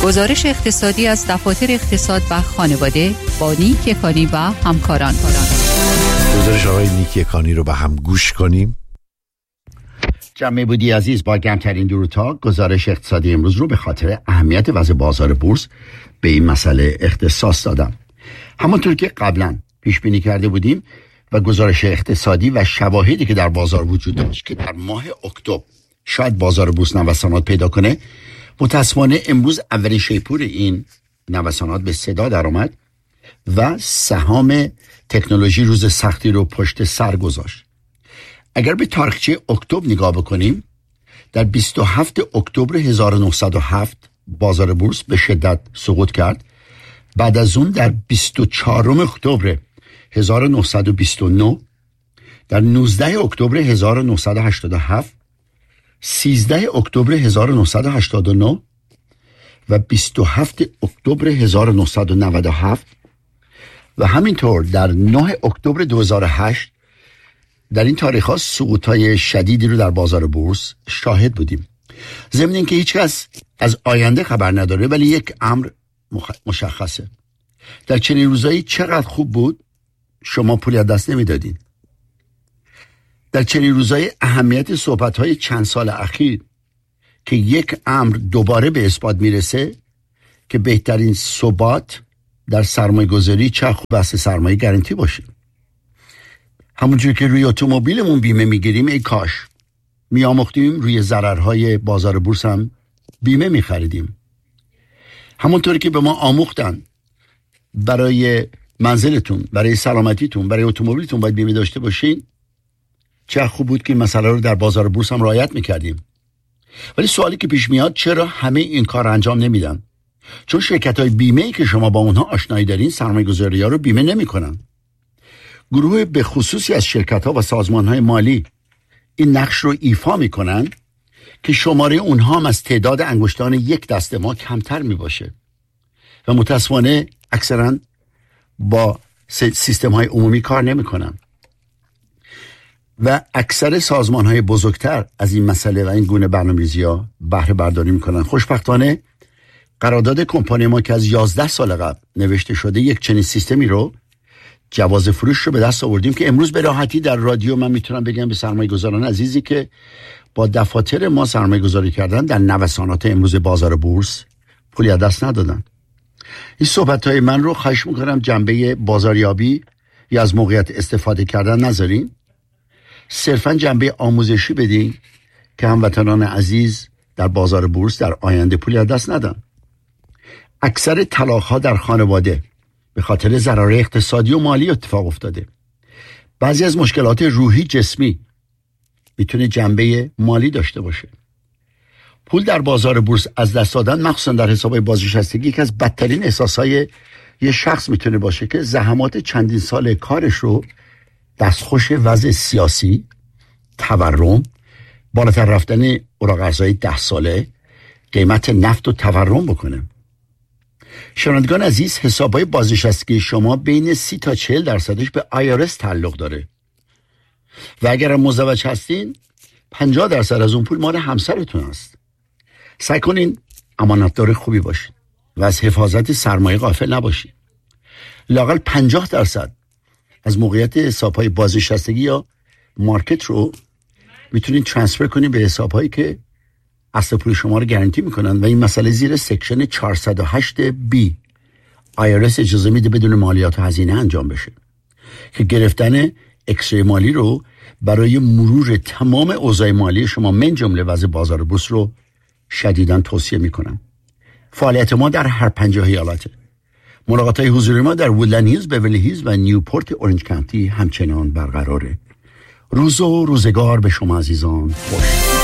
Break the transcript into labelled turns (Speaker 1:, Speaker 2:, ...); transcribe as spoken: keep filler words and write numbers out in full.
Speaker 1: گزارش اقتصادی از دفاتر اقتصاد و خانواده با نیک یکانی و همکاران.
Speaker 2: گزارش آقای نیک یکانی رو با هم گوش کنیم.
Speaker 3: جمعه بودی عزیز، با گرمترین درودها گزارش اقتصادی امروز رو به خاطر اهمیت وضع بازار بورس به این مسئله اختصاص دادم. همونطور که قبلا پیش بینی کرده بودیم و گزارش اقتصادی و شواهدی که در بازار وجود داشت که در ماه اکتبر شاید بازار بورس نوسانات پیدا کنه، متاسفانه امروز اولین شیپور این نوسانات به صدا در آمد و سهام تکنولوژی روز سختی رو پشت سر گذاشت. اگر به تاریخچه اکتبر نگاه بکنیم، در بیست و هفتم اکتبر هزار و نهصد و هفت بازار بورس به شدت سقوط کرد. بعد از اون در بیست و چهارم اکتبر هزار و نهصد و بیست و نه، در نوزدهم اکتبر هزار و نهصد و هشتاد و هفت، سیزدهم اکتبر هزار و نهصد و هشتاد و نه و بیست و هفتم اکتبر هزار و نهصد و نود و هفت و همینطور در نهم اکتبر دو هزار و هشت. در این تاریخ ها سقوط‌های شدیدی رو در بازار بورس شاهد بودیم. ضمن اینکه هیچ کس از آینده خبر نداره، ولی یک امر مشخصه: در چنین روزایی چقدر خوب بود شما پولی از دست نمیدادین. در چنین روزایی اهمیت صحبت‌های چند سال اخیر که یک امر دوباره به اثبات میرسه که بهترین ثبات در سرمایه گذاری چه خوب بحث سرمایه گارانتی باشه. همونجور که روی اتومبیلمون بیمه میگیریم، ای کاش میاموختیم روی ضررهای بازار بورس هم بیمه میخریدیم. همونطوری که به ما آموختن برای منزلتون، برای سلامتیتون، برای اتومبیلتون باید بیمه داشته باشین، چه خوب بود که مسئله رو در بازار بورس هم رعایت میکردیم. ولی سوالی که پیش میاد، چرا همه این کار انجام نمیدن؟ چون شرکت‌های بیمه‌ای که شما با اونها آشنایی دارین سرمایه‌گذاری‌ها رو بیمه نمی‌کنن. گروه به خصوصی از شرکت‌ها و سازمان‌های مالی این نقش رو ایفا می‌کنن که شماره اونها هم از تعداد انگشتان یک دست ما کمتر می‌باشه و متأسفانه اکثراً با سیستم‌های عمومی کار نمی‌کنن و اکثر سازمان‌های بزرگتر از این مسئله و این گونه برنامه‌ریزی‌ها بهره برداری می‌کنن. خوشبختانه قرارداد کمپانی ما که از یازده سال قبل نوشته شده، یک چنین سیستمی رو، جواز فروش رو به دست آوردیم که امروز به راحتی در رادیو من میتونم بگم به سرمایه‌گذاران عزیزی که با دفاتر ما سرمایه گذاری کردن در نوسانات امروز بازار بورس پولی از دست ندادن. این صحبت‌های من رو خواهش میکنم جنبه بازاریابی یا از موقعیت استفاده کردن نذارین، صرفا جنبه آموزشی بدین که هموطنان عزیز در بازار بورس در آینده پولی از دست ندن. اکثر طلاق‌ها در خانواده به خاطر ضرر اقتصادی و مالی اتفاق افتاده. بعضی از مشکلات روحی جسمی میتونه جنبه مالی داشته باشه. پول در بازار بورس از دست دادن، مخصوصا در حساب‌های بازنشستگی، یکی از بدترین احساس‌های یه شخص میتونه باشه که زحمات چندین سال کارش رو دستخوش وضع سیاسی، تورم، بالاتر رفتن اوراق ارزهای ده ساله، قیمت نفت و تورم بکنه. شنوندگان عزیز، حساب‌های بازنشستگی شما بین سی تا چهل درصدش به آی آر اس تعلق داره و اگر مزدوج هستین پنجاه درصد از اون پول مال همسرتون است. سعی کنین امانتدار خوبی باشین و از حفاظت سرمایه غافل نباشین. لااقل پنجاه درصد از موقعیت حساب‌های بازنشستگی یا مارکت رو میتونین ترانسفر کنین به حساب‌هایی که اصل پول شما رو گارانتی میکنن و این مسئله زیر سکشن چهارصد و هشت بی آی آر اس اجازه میده بدون مالیات و هزینه انجام بشه که گرفتن اکسره مالی رو برای مرور تمام اوضاع مالی شما من جمله وضع بازار بورس رو شدیداً توصیه میکنم. فعالیت ما در هر پنجاه ایالته. ملاقات‌های حضوری ما در وودلند هیلز، بیورلی هیلز و نیوپورت اورنج کانتی همچنان برقراره. روز و روزگار به شما عزیزان خوش.